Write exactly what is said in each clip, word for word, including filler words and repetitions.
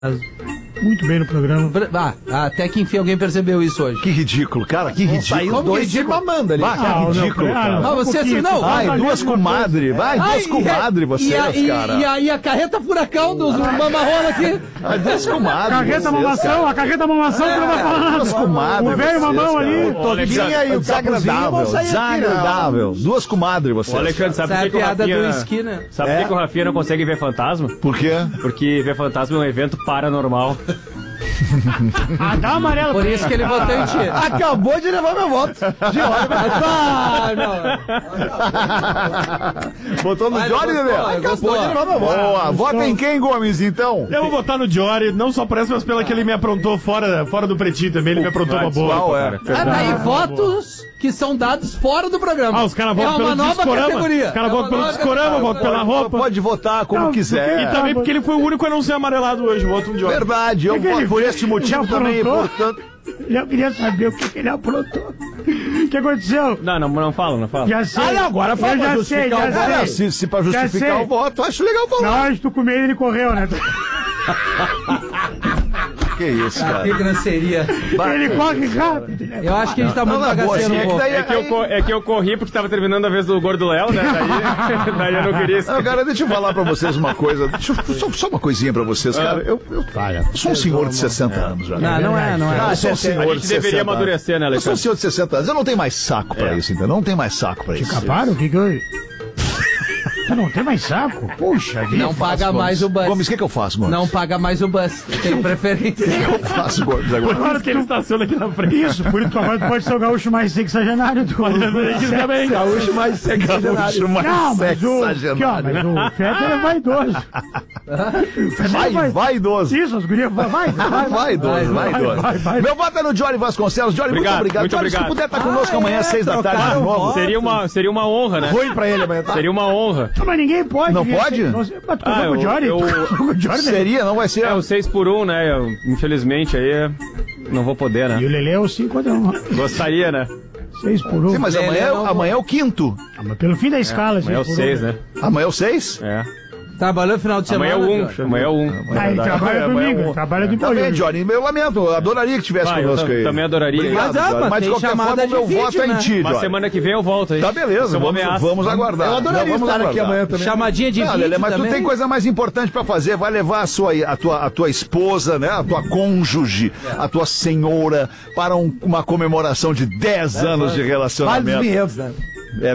Muito bem no programa. Ah, até que enfim alguém percebeu isso hoje. Que ridículo, cara, que ridículo. Como dois ridículo? mamando ali. Ah, que Ah, ridículo, não, cara. não, Ah, você assim, não. Vai, Vai, duas vai, comadre, vai, duas Ai, comadre vocês, e a, e, cara. E a, e a carreta furacão dos mamarrola aqui. Ai, duas comadres. Carreta vocês, mamação, cara. a carreta mamação que não vai falar nada. Duas comadres. O velho vocês, mamão cara. ali. O Toquinha e o desagradável. Desagradável. Duas comadres Ô, vocês. Alexandre, sabe Essa é por a que, que o piada do Rafinha... esquina. Sabe por que que o Rafinha não consegue ver fantasma? Por quê? Porque ver fantasma é um evento paranormal. Ah, dá amarelo. Por isso que ele votou em ti. Acabou de levar meu voto. De hora. Ah, não. Botou no Vai, Jory, gostou, Bebê? gostou. Acabou de levar meu voto. Boa. Vota em quem, Gomes, então? Eu vou votar no Jory, não só por essa, mas pela que ele me aprontou fora, fora do pretinho também. Ele me aprontou uma boa. Qual é? Ah, daí votos que são dados fora do programa. Ah, os caras é votam uma pelo nova discorama. categoria. Os caras É votam uma pelo nova discorama, categoria. votam pela roupa. Pode votar como Não, quiser. E também porque ele foi o único a não ser amarelado hoje, o outro Jory. Verdade, eu que ele voto por fez? este motivo Já também, aprontou? portanto... Eu queria saber o que, que ele aprontou. O que aconteceu? Não, não, não fala, não fala. Já sei. Ah, não, agora fala Eu pra já sei, justificar já o voto. sei. Se, se pra Já justificar sei. o voto, acho legal Na falar. hora de tu comer ele, ele correu, né? Que isso, Ah, cara. que grosseria. Ele corre rápido, né? Eu acho que a gente tá muito Não, na boa, bagaceiro assim, um é que pouco. daí- É que, eu, co- é que eu corri porque tava terminando a vez do Gordo Léo, né? Daí, daí eu não queria isso. Não, cara, deixa eu falar pra vocês uma coisa. Deixa eu, só, só uma coisinha pra vocês, cara. Eu, eu, eu sou um senhor de sessenta anos já. Não, não é, não é. Ah, eu sou um senhor A de gente sessenta deveria anos. amadurecer, né, Eu sou um Alexandre? senhor de sessenta anos. Eu não tenho mais saco pra isso, então. Não tem mais saco pra isso. Caparo? O que que eu... Tu não tem mais saco? Puxa vida. Não paga mais o bus. Gomes, o que, que eu faço, Gomes? Não paga mais o bus. Tem preferência. O que eu faço, Gomes, agora? Agora que ele estaciona aqui na frente. Isso, por isso que agora tu pode ser o gaúcho mais sexagenário do... também. Gaúcho mais sexagenário. Gaúcho mais Não, mas o... Aqui, ó, sexagenário. mas o Fetter é vaidoso. O Fetter é Vai, vaidoso. Isso, as gurias... Vai, vai, vai. Vai, idoso, vai, vai, idoso. vai, vai. Meu voto é no Jory Vasconcelos. Jory, muito Obrigado, obrigado. muito Jory, se tu obrigado. puder estar conosco amanhã às seis da tarde de novo. Seria uma, seria uma honra, né? Ruim pra ele amanhã. Seria uma honra. Não, mas ninguém pode. Não vir pode? sem- Não sei, mas tu Ah, casou com o eu- Jory? eu- Tu casou com o Jory, né? Seria, não vai ser. É o seis por um, né? Eu, infelizmente aí é- não vou poder, E né? o Lelê é o cinco contra um. Gostaria, né? seis por um. Sim, mas Lelê amanhã, é- não- amanhã é o quinto. Ah, mas pelo fim da escala, Amanhã é o seis por um. seis, né? Amanhã é o seis? É. Trabalhou no final de semana. Amanhã é o um. Jorge? Amanhã é o um. Ah, ele trabalha Amanhã é domingo, um. ele trabalha de Tá bem, manhã. Johnny, eu lamento, eu adoraria que tivesse Vai, eu conosco tam- aí. também adoraria. Obrigado, Mas, ah, Johnny. mas Mas de tem qualquer chamada forma, de meu vídeo, voto é em né? ti, Mas Johnny. semana que vem eu volto aí. Tá beleza, Isso é uma vamos, ameaça. vamos aguardar. Eu adoraria Não, vamos estar aqui aguardar. amanhã também. Chamadinha de Não, vídeo Lelê, mas também. tu tem coisa mais importante pra fazer. Vai levar a, sua, a, tua, a tua esposa, né? A tua cônjuge, a tua senhora para um- uma comemoração de dez anos de Vários relacionamento. vinhedos, né? É,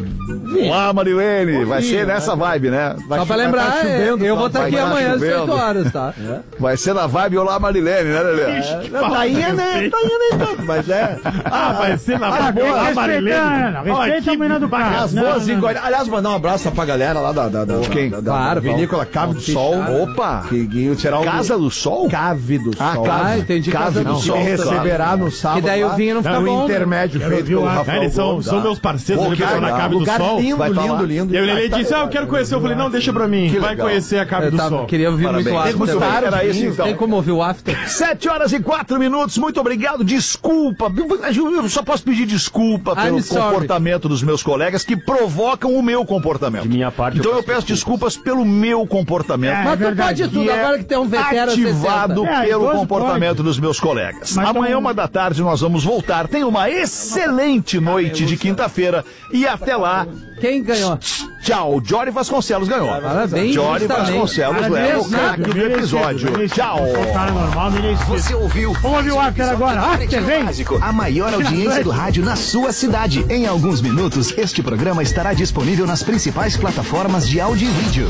lá, Marilene, vai ser nessa vibe, né? Só Vai pra vai lembrar, tá chovendo, é, eu vou tá- estar aqui vai tá amanhã às chovendo. oito horas, tá? Vai ser na vibe Olá, Marilene, né, Lelê? Tainha, né? Tainha nem tanto, mas é. Ah, vai ser na Ah, boa, respeita, Marilene. respeita a menina do carro. As Não, boas não, em Goiás. Aliás, mandar um abraço pra galera lá da, da, da, Quem? da, da, Claro, da vinícola Cave do Sol. Opa! Que, que tirar o Casa do Sol? Cave do Ah, Sol. Cave. Ah, entendi. Casa Casa do do Que Sol. me receberá no sábado. Que daí o lá, vinho não fica no bom, né? intermédio Quero feito ouvir o pelo ar. Rafael Eles são, Gomes. são meus parceiros Pô, ali que pessoal da legal. Cave do Lugar Sol. lindo, Vai tá lindo, lá. lindo. E aí o Lelê disse, ah, eu quero conhecer. Eu falei, não, deixa pra mim. Que Vai legal. conhecer a Cave Eu do tava- Sol. queria ouvir Parabéns. muito after. Muito bem, também. era isso, então. Tem como ouvir o after? Sete horas e quatro minutos, muito obrigado, desculpa, eu só posso pedir desculpa pelo I'm sorry. comportamento dos meus colegas que provocam o meu comportamento. De minha parte, Então eu eu peço desculpas pelo meu comportamento. É, Mas tu verdade. pode tudo, que é agora que tem um veterano ativado sessenta. É, pelo idoso comportamento pode. dos meus colegas. Mas Amanhã, tão- uma da tarde, nós vamos voltar. Tenha uma excelente noite de quinta-feira e até lá, Quem ganhou? tchau. Jory Vasconcelos ganhou. Parabéns, Jory justamente. Vasconcelos leva o Merecido, craque do merecido, episódio. merecido. Tchau. Cara normal, merecido. Você ouviu? Vamos ouvir o after agora. After, vem. A maior audiência do rádio na sua cidade. Em alguns minutos, este programa estará disponível nas principais plataformas de áudio e vídeo.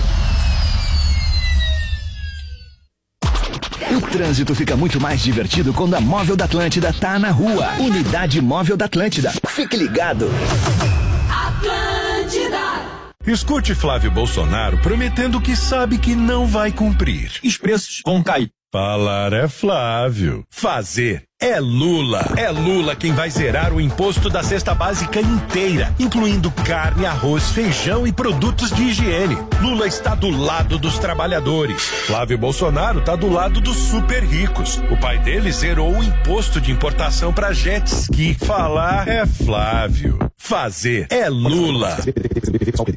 O trânsito fica muito mais divertido quando a Móvel da Atlântida tá na rua. Unidade Móvel da Atlântida. Fique ligado. Escute Flávio Bolsonaro prometendo que sabe que não vai cumprir. Os preços vão cair. Falar é Flávio. Fazer é Lula. É Lula quem vai zerar o imposto da cesta básica inteira, incluindo carne, arroz, feijão e produtos de higiene. Lula está do lado dos trabalhadores. Flávio Bolsonaro está do lado dos super ricos. O pai dele zerou o imposto de importação para jet ski. Falar é Flávio. Fazer é Lula.